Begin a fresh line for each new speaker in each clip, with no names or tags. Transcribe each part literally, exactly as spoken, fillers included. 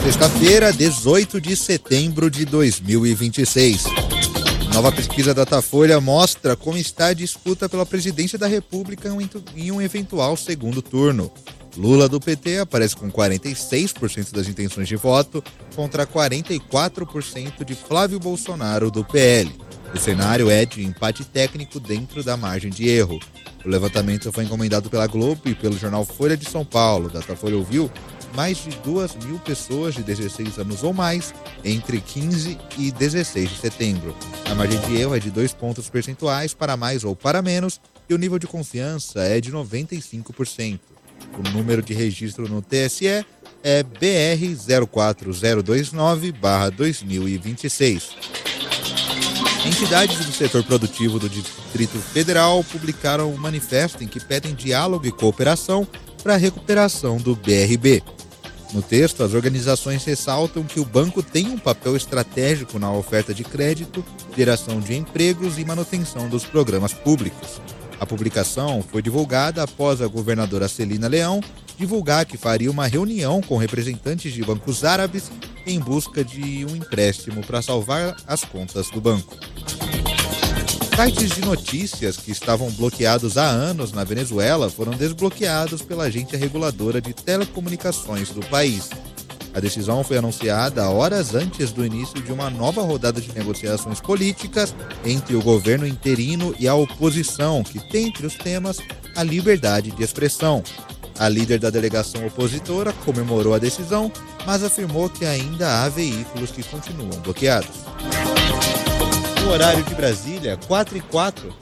Sexta-feira, dezoito de setembro de dois mil e vinte e seis. Nova pesquisa Datafolha mostra como está a disputa pela presidência da República em um eventual segundo turno. Lula do P T aparece com quarenta e seis por cento das intenções de voto contra quarenta e quatro por cento de Flávio Bolsonaro do P L. O cenário é de empate técnico dentro da margem de erro. O levantamento foi encomendado pela Globo e pelo jornal Folha de São Paulo. Datafolha ouviu mais de duas mil pessoas de dezesseis anos ou mais entre quinze e dezesseis de setembro. A margem de erro é de dois pontos percentuais para mais ou para menos e o nível de confiança é de noventa e cinco por cento. O número de registro no T S E é B R zero quatro zero dois nove barra dois mil e vinte e seis. Entidades do setor produtivo do Distrito Federal publicaram um manifesto em que pedem diálogo e cooperação para a recuperação do B R B. No texto, as organizações ressaltam que o banco tem um papel estratégico na oferta de crédito, geração de empregos e manutenção dos programas públicos. A publicação foi divulgada após a governadora Celina Leão divulgar que faria uma reunião com representantes de bancos árabes em busca de um empréstimo para salvar as contas do banco. Sites de notícias que estavam bloqueados há anos na Venezuela foram desbloqueados pela agência reguladora de telecomunicações do país. A decisão foi anunciada horas antes do início de uma nova rodada de negociações políticas entre o governo interino e a oposição, que tem entre os temas a liberdade de expressão. A líder da delegação opositora comemorou a decisão, mas afirmou que ainda há veículos que continuam bloqueados. No horário de Brasília, quatro e quatro.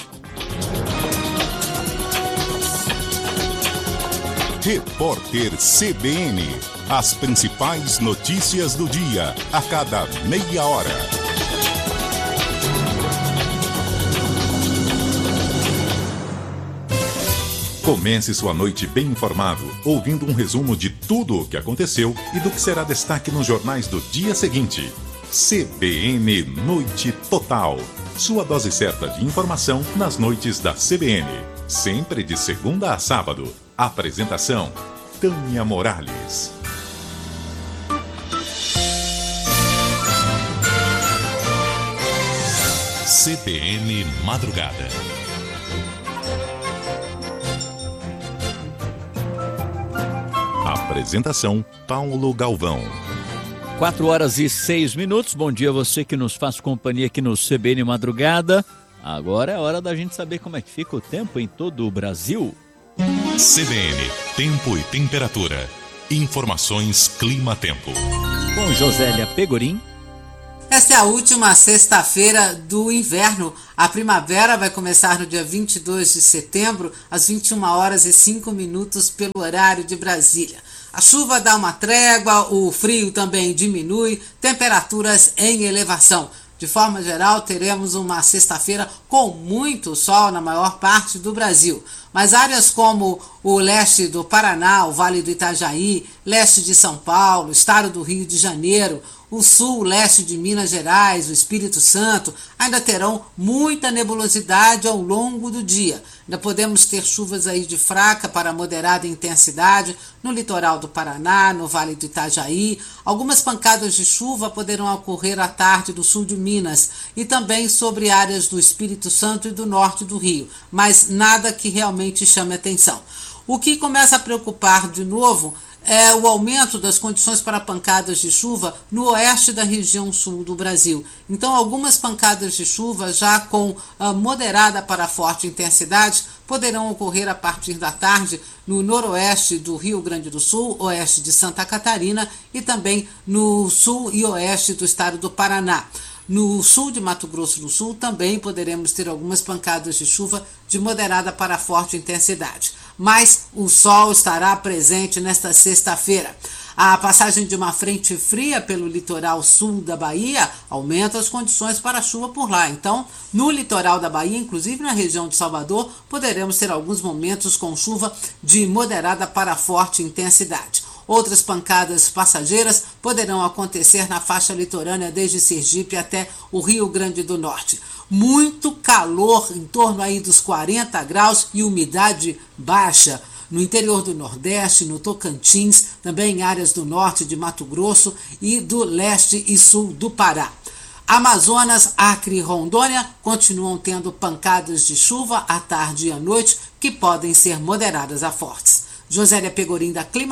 Repórter C B N. As principais notícias do dia, a cada meia hora. Comece sua noite bem informado, ouvindo um resumo de tudo o que aconteceu e do que será destaque nos jornais do dia seguinte. C B N Noite Total. Sua dose certa de informação nas noites da C B N. Sempre de segunda a sábado. Apresentação: Tânia Morales. C B N Madrugada. Apresentação: Paulo Galvão.
Quatro horas e seis minutos. Bom dia a você que nos faz companhia aqui no C B N Madrugada. Agora é hora da gente saber como é que fica o tempo em todo o Brasil.
C B N, tempo e temperatura. Informações Clima-Tempo.
Com Josélia Pegorim.
Esta é a última sexta-feira do inverno. A primavera vai começar no dia vinte e dois de setembro, às vinte e uma horas e cinco minutos, pelo horário de Brasília. A chuva dá uma trégua, o frio também diminui, temperaturas em elevação. De forma geral, teremos uma sexta-feira com muito sol na maior parte do Brasil. Mas áreas como o leste do Paraná, o Vale do Itajaí, leste de São Paulo, estado do Rio de Janeiro, o sul, leste de Minas Gerais, o Espírito Santo, ainda terão muita nebulosidade ao longo do dia. Ainda podemos ter chuvas aí de fraca para moderada intensidade no litoral do Paraná, no Vale do Itajaí. Algumas pancadas de chuva poderão ocorrer à tarde do sul de Minas e também sobre áreas do Espírito Santo e do norte do Rio, mas nada que realmente chame atenção. O que começa a preocupar de novo é o aumento das condições para pancadas de chuva no oeste da região sul do Brasil. Então, algumas pancadas de chuva já com a moderada para forte intensidade poderão ocorrer a partir da tarde no noroeste do Rio Grande do Sul, oeste de Santa Catarina e também no sul e oeste do estado do Paraná. No sul de Mato Grosso do Sul também poderemos ter algumas pancadas de chuva de moderada para forte intensidade. Mas o sol estará presente nesta sexta-feira. A passagem de uma frente fria pelo litoral sul da Bahia aumenta as condições para chuva por lá. Então, no litoral da Bahia, inclusive na região de Salvador, poderemos ter alguns momentos com chuva de moderada para forte intensidade. Outras pancadas passageiras poderão acontecer na faixa litorânea desde Sergipe até o Rio Grande do Norte. Muito calor, em torno aí dos quarenta graus e umidade baixa. no interior do Nordeste, no Tocantins, também em áreas do norte de Mato Grosso e do leste e sul do Pará. Amazonas, Acre e Rondônia continuam tendo pancadas de chuva à tarde e à noite que podem ser moderadas a fortes. Josélia Pegorim, da Clima